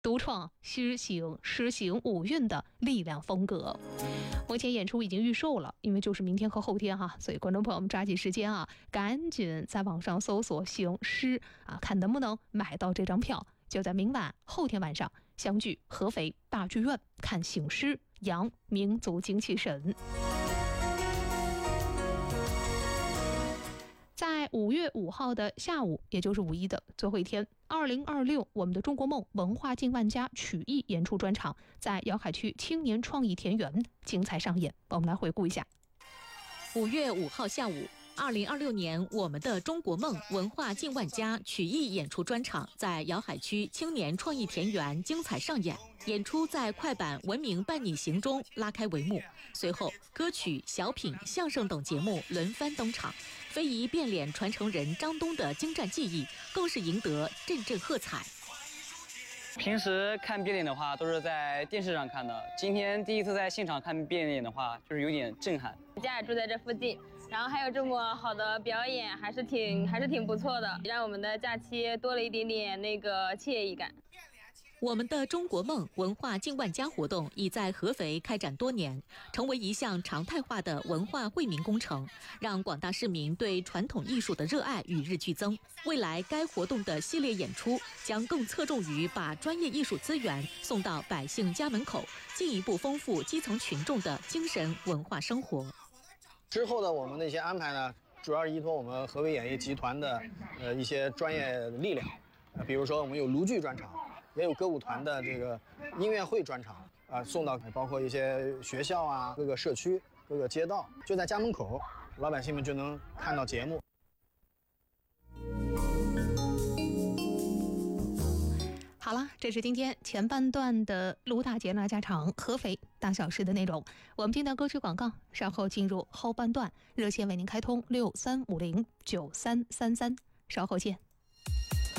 独创诗行五韵的力量风格。目前演出已经预售了，因为就是明天和后天所以观众朋友们抓紧时间赶紧在网上搜索行诗看能不能买到这张票。就在明晚后天晚上相聚合肥大剧院看行诗，扬民族精气神。在5月5号的下午，也就是5.1的最后一天，2026我们的中国梦文化进万家曲艺演出专场在瑶海区青年创意田园精彩上演。我们来回顾一下 5月5号下午，2026年我们的中国梦文化进万家曲艺演出专场在瑶海区青年创意田园精彩上演。演出在快板文明伴你行中拉开帷幕，随后歌曲、小品、相声等节目轮番登场。非遗变脸传承人张东的精湛技艺更是赢得阵阵喝彩。 平时看变脸的话都是在电视上看的，今天第一次在现场看变脸的话，就是有点震撼。 家也住在这附近，然后还有这么好的表演，还是挺不错的，让我们的假期多了一点点那个惬意感。 我们的中国梦文化进万家活动已在合肥开展多年，成为一项常态化的文化惠民工程，让广大市民对传统艺术的热爱与日俱增。未来该活动的系列演出将更侧重于把专业艺术资源送到百姓家门口，进一步丰富基层群众的精神文化生活。 之后的我们的一些安排呢，主要是依托我们合肥演艺集团的一些专业力量，比如说我们有卢剧专场，也有歌舞团的这个音乐会专场送到包括一些学校各个社区、各个街道，就在家门口，老百姓们就能看到节目。 好了，这是今天前半段的卢大杰拉家常合肥大小事的内容。我们听到歌曲广告，稍后进入后半段，热线为您开通63509333，稍后见。